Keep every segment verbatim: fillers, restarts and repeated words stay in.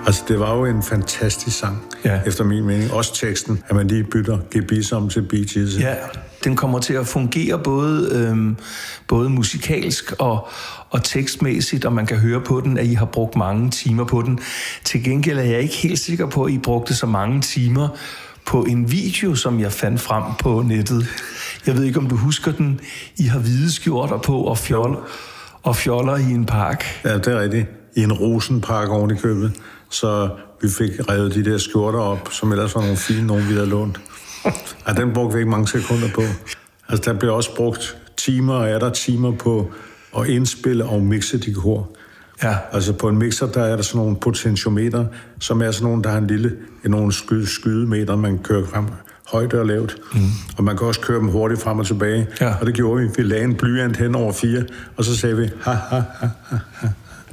Altså, det var jo en fantastisk sang, ja. Efter min mening. Også teksten, at man lige bytter gebis om til Bee Gees. Ja, den kommer til at fungere både, øhm, både musikalsk og, og tekstmæssigt, og man kan høre på den, at I har brugt mange timer på den. Til gengæld er jeg ikke helt sikker på, at I brugte så mange timer på en video, som jeg fandt frem på nettet. Jeg ved ikke, om du husker den. I har hvide skjorter på og, fjol, og fjoller i en park. Ja, det er rigtigt. I en rosenpark oven i købet. Så vi fik revet de der skjorter op, som ellers var nogle fine, nogen vi havde lånt. Ja, den brugte vi ikke mange sekunder på. Altså, der blev også brugt timer, og er der timer på at indspille og mixe de kor. Ja. Altså, på en mixer, der er der sådan nogle potentiometer, som er sådan nogle, der har en lille, nogle sky, skydemeter, man kører frem højt og lavt. Mm. Og man kan også køre dem hurtigt frem og tilbage. Ja. Og det gjorde vi. Vi lagde en blyant hen over fire, og så sagde vi, ha, ha, ha, ha, ha.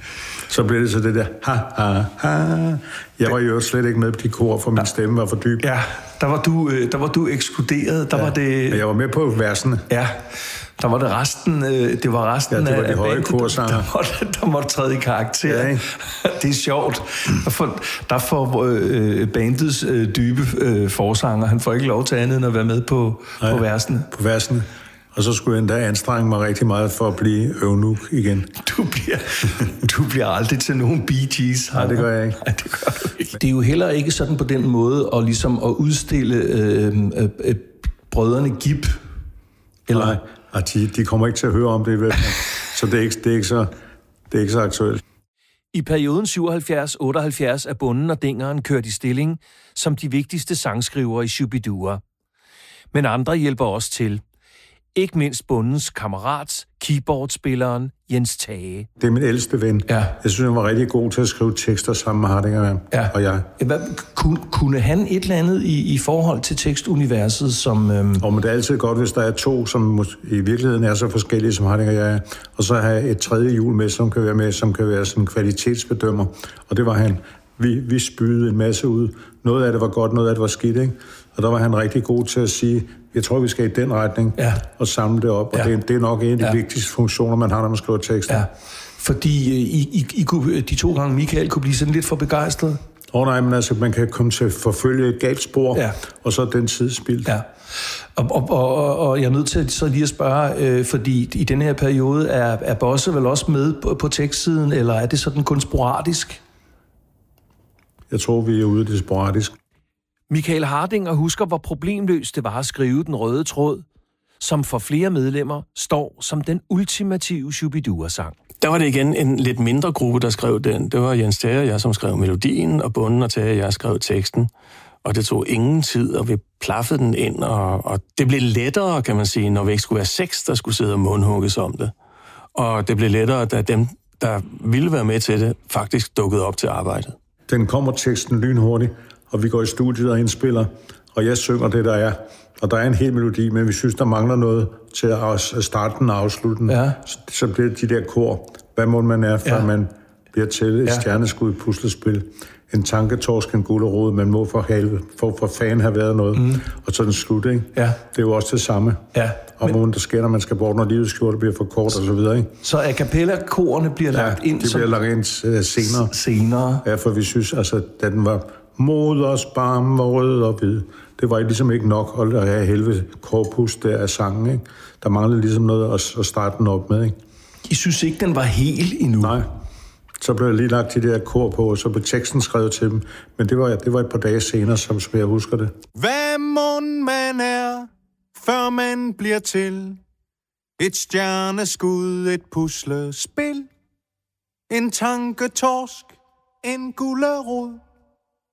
Så blev det så det der, ha, ha, ha. Jeg var jo slet ikke med på de kor, for min stemme var for dyb. Ja, der var du, der var du ekskluderet. Der ja, var det... Jeg var med på versene. Ja, der var det resten, det var resten ja, det var af de høje bandet, korsanger. Der, der, der måtte træde i karakter. Ja, det er sjovt. Der får, der får øh, bandets øh, dybe øh, forsanger, han får ikke lov til andet end at være med på, Nej, på versene. På versene. Og så skulle jeg endda anstrenge mig rigtig meget for at blive øvnuk igen. Du bliver, du bliver aldrig til nogen Bee Gees. Nej, det gør jeg ikke. Nej, det gør du ikke. Det er jo heller ikke sådan på den måde at, ligesom at udstille øh, øh, øh, brødrene Gibb. Eller? Nej, og de, de kommer ikke til at høre om det, vel? Så det er ikke, det er ikke, så, det er ikke så aktuelt. I perioden syvoghalvfjerds otteoghalvfjerds er Bonden og Dingeren kørt i stilling som de vigtigste sangskrivere i Shu-bi-dua. Men andre hjælper også til. Ikke mindst Bondens kammerat, keyboardspilleren Jens Tage. Det er min ældste ven. Ja. Jeg synes, han var rigtig god til at skrive tekster sammen med Hardinger ja. og jeg. Hvad, kunne, kunne han et eller andet i, i forhold til tekstuniverset, som... Øhm... Og men det er altid godt, hvis der er to, som i virkeligheden er så forskellige, som Hardinger og jeg er. Og så have et tredje hjul med, som kan være med, som kan være sådan en kvalitetsbedømmer. Og det var han. Vi, vi spydede en masse ud. Noget af det var godt, noget af det var skidt, ikke? Og der var han rigtig god til at sige, jeg tror, vi skal i den retning ja. og samle det op. Og ja. det, det er nok en af de ja. vigtigste funktioner, man har, når man skriver tekster. Ja. Fordi I, I, I kunne, de to gange Michael kunne blive sådan lidt for begejstret. Åh oh, nej, men altså, man kan komme til at forfølge et galt spor, ja. og så er den tid spildt. Ja. Og, og, og, og jeg er nødt til så lige at spørge, øh, fordi i den her periode er, er Bosse vel også med på, på tekstsiden, eller er det sådan kun sporadisk? Jeg tror, vi er ude af det sporadisk. Michael Hardinger husker, hvor problemløst det var at skrive Den Røde Tråd, som for flere medlemmer står som den ultimative Shu-bi-dua-sang. Der var det igen en lidt mindre gruppe, der skrev den. Det var Jens Tage og jeg, som skrev melodien, og Bonden og Tage og jeg skrev teksten. Og det tog ingen tid, og vi plaffede den ind, og, og det blev lettere, kan man sige, når vi ikke skulle være seks, der skulle sidde og mundhugges om det. Og det blev lettere, da dem, der ville være med til det, faktisk dukkede op til arbejdet. Den kommer teksten lynhurtigt, og vi går i studiet og indspiller, og jeg synger det, der er. Og der er en hel melodi, men vi synes, der mangler noget til at starte den og afslutte den. Ja. Så, så bliver det de der kor. Hvad må man er, før ja. man bliver til et ja. stjerneskud puslespil. En tanketorsk, en gulerod, man må for, halve, for, for fan have været noget. Mm. Og så den slut, ikke? Ja. Det er jo også det samme. Ja. Og men... der sker, når man skal bort, når livets skjorte bliver for kort og så videre, ikke? Så a cappella-korene bliver lagt ja, ind de som... bliver lagt ind uh, senere. Senere. Ja, for vi synes, altså, da den var moders barm var rød og hvid. Det var ligesom ikke nok at have helvede korpus der af sangen, ikke? Der manglede ligesom noget at, at starte den op med, ikke? I synes ikke, den var helt endnu? Nej. Så blev jeg lige lagt de der kor på, og så blev teksten skrevet til dem. Men det var, det var et par dage senere, som, som jeg husker det. Hvad mon man er, før man bliver til? Et stjerneskud, et puslespil. En tanketorsk, en gulerod.